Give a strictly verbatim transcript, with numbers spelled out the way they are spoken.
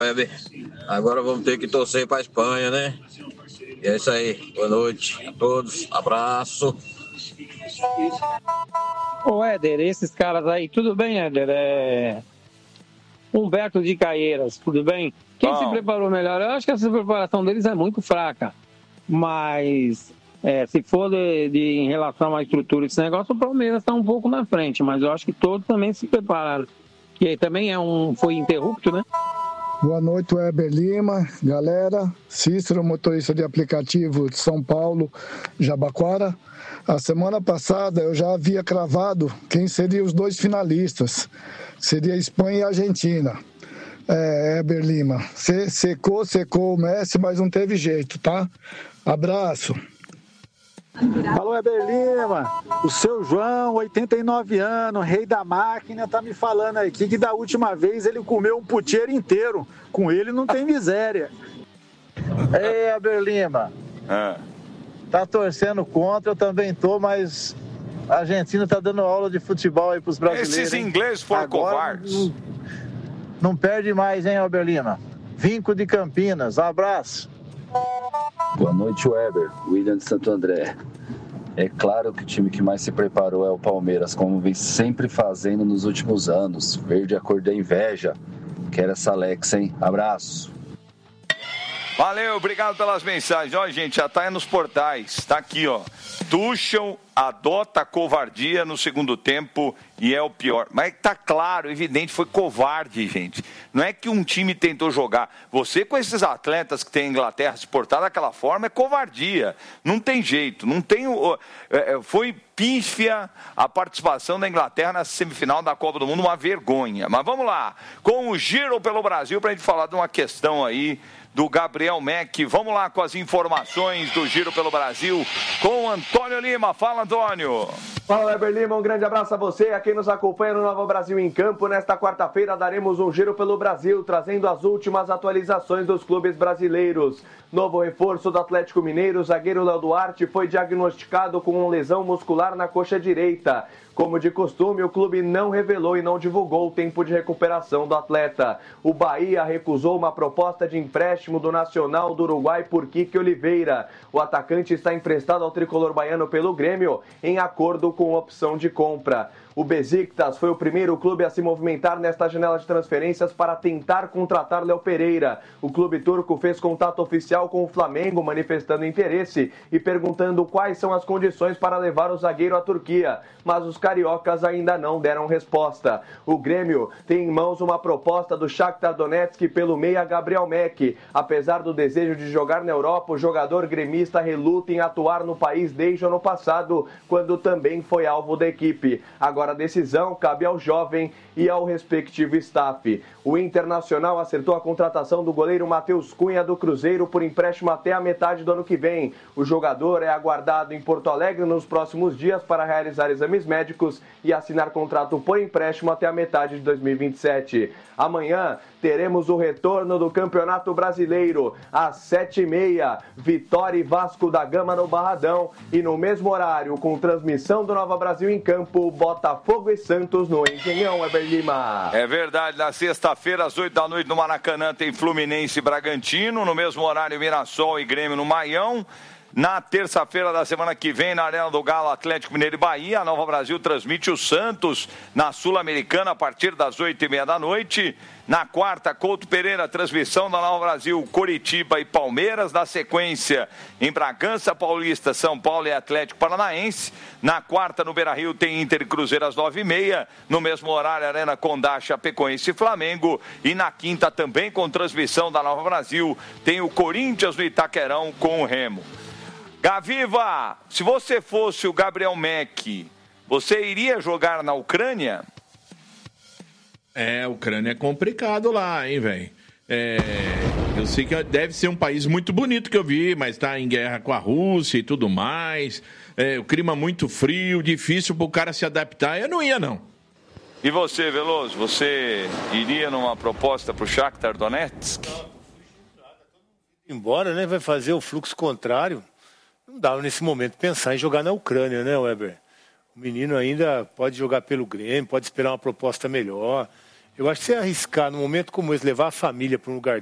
Weber. Agora vamos ter que torcer para a Espanha, né? E é isso aí. Boa noite a todos. Abraço. Ô, Éder, esses caras aí, tudo bem, Éder? É... Humberto de Caieiras, tudo bem? Quem se preparou melhor? Eu acho que essa preparação deles é muito fraca. Mas, é, se for de, de, em relação à estrutura desse negócio, o Palmeiras está um pouco na frente. Mas eu acho que todos também se prepararam. Que também é um, foi interrupto, né? Boa noite, Weber Lima, galera. Cícero, motorista de aplicativo de São Paulo, Jabaquara. A semana passada eu já havia cravado quem seriam os dois finalistas. Seria Espanha e Argentina. É, Weber Lima. Se, secou, secou o Messi, mas não teve jeito, tá? Abraço. Alô, Weber Lima, o seu João, oitenta e nove anos, rei da máquina, tá me falando aqui que da última vez ele comeu um puteiro inteiro. Com ele não tem miséria. Ei, Weber Lima, ah. tá torcendo contra, eu também tô, mas a Argentina tá dando aula de futebol aí pros brasileiros. Esses ingleses foram Agora, covardes. Não, não perde mais, hein, Weber Lima. Vinco de Campinas, um abraço. Boa noite, Weber. William de Santo André. É claro que o time que mais se preparou é o Palmeiras, como vem sempre fazendo nos últimos anos. Verde a cor da inveja. Quero essa Alexa, hein? Abraço. Valeu, obrigado pelas mensagens. Ó, gente, já tá aí nos portais. Tá aqui, ó. Tuchel adota a covardia no segundo tempo e é o pior. Mas tá claro, evidente, foi covarde, gente. Não é que um time tentou jogar. Você com esses atletas que tem a Inglaterra se portar daquela forma é covardia. Não tem jeito. Não tem. Foi pífia a participação da Inglaterra na semifinal da Copa do Mundo, uma vergonha. Mas vamos lá, com o Giro pelo Brasil, pra gente falar de uma questão aí do Gabriel Mack. Vamos lá com as informações do Giro pelo Brasil com o Antônio Lima. Fala, Antônio. Fala, Weber Lima, um grande abraço a você, a quem nos acompanha no Nova Brasil em Campo. Nesta quarta-feira daremos um Giro pelo Brasil, trazendo as últimas atualizações dos clubes brasileiros. Novo reforço do Atlético Mineiro, o zagueiro Léo Duarte foi diagnosticado com uma lesão muscular na coxa direita. Como de costume, o clube não revelou e não divulgou o tempo de recuperação do atleta. O Bahia recusou uma proposta de empréstimo do Nacional do Uruguai por Kike Oliveira. O atacante está emprestado ao tricolor baiano pelo Grêmio, em acordo com opção de compra. O Besiktas foi o primeiro clube a se movimentar nesta janela de transferências para tentar contratar Léo Pereira. O clube turco fez contato oficial com o Flamengo, manifestando interesse e perguntando quais são as condições para levar o zagueiro à Turquia, mas os cariocas ainda não deram resposta. O Grêmio tem em mãos uma proposta do Shakhtar Donetsk pelo meia Gabriel Mack. Apesar do desejo de jogar na Europa, o jogador gremista reluta em atuar no país desde o ano passado, quando também foi alvo da equipe. Agora a decisão cabe ao jovem e ao respectivo staff. O Internacional acertou a contratação do goleiro Matheus Cunha do Cruzeiro por empréstimo até a metade do ano que vem. O jogador é aguardado em Porto Alegre nos próximos dias para realizar exames médicos e assinar contrato por empréstimo até a metade de dois mil e vinte e sete. Amanhã teremos o retorno do Campeonato Brasileiro às sete e meia, Vitória e Vasco da Gama no Barradão, e no mesmo horário, com transmissão do Nova Brasil em Campo, Botafogo e Santos no Engenhão, Weber Lima. É verdade, na sexta-feira às oito da noite no Maracanã tem Fluminense e Bragantino, no mesmo horário Mirassol e Grêmio no Maião. Na terça-feira da semana que vem, na Arena do Galo, Atlético Mineiro e Bahia, a Nova Brasil transmite o Santos na Sul-Americana a partir das oito e meia da noite. Na quarta, Couto Pereira, transmissão da Nova Brasil, Coritiba e Palmeiras. Na sequência, em Bragança Paulista, São Paulo e Atlético Paranaense. Na quarta, no Beira-Rio, tem Inter e Cruzeiro às nove e meia. No mesmo horário, Arena Condá, Chapecoense e Flamengo. E na quinta, também com transmissão da Nova Brasil, tem o Corinthians no Itaquerão com o Remo. Gaviva, se você fosse o Gabriel Mack, você iria jogar na Ucrânia? É, a Ucrânia é complicado lá, hein, velho? É, eu sei que deve ser um país muito bonito que eu vi, mas tá em guerra com a Rússia e tudo mais. É, o clima muito frio, difícil pro cara se adaptar. Eu não ia, não. E você, Veloso, você iria numa proposta pro Shakhtar Donetsk? Embora, né, vai fazer o fluxo contrário. Não dá nesse momento pensar em jogar na Ucrânia, né, Weber? O menino ainda pode jogar pelo Grêmio, pode esperar uma proposta melhor. Eu acho que você arriscar, num momento como esse, levar a família para um lugar